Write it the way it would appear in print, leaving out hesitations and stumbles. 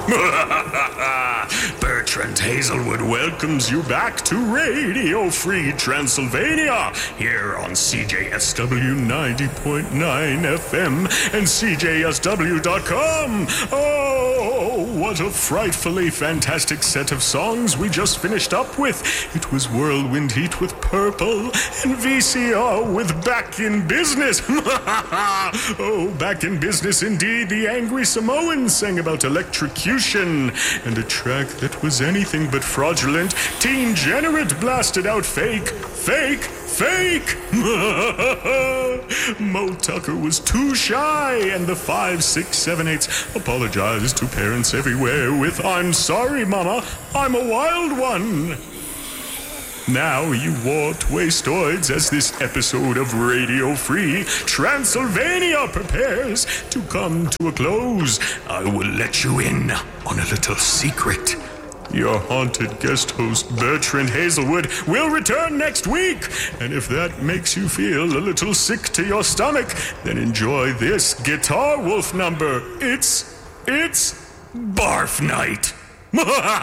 Bertrand Hazelwood welcomes you back to Radio Free Transylvania here on CJSW 90.9 FM and CJSW.com. Oh, what a frightfully fantastic set of songs we just finished up with. It was Whirlwind Heat with Purple and VCR with Back in Business. Oh, Back in Business indeed. The Angry Samoans sang about electrocution, and a track that was anything but fraudulent. Teen Generate blasted out Fake. Mo Tucker was too shy, and the 5, 6, 7, 8s apologized to parents everywhere with "I'm sorry, Mama, I'm a wild one." Now, you warped wastoids, as this episode of Radio Free Transylvania prepares to come to a close, I will let you in on a little secret. Your haunted guest host, Bertrand Hazelwood, will return next week. And if that makes you feel a little sick to your stomach, then enjoy this Guitar Wolf number. It's Barf Night.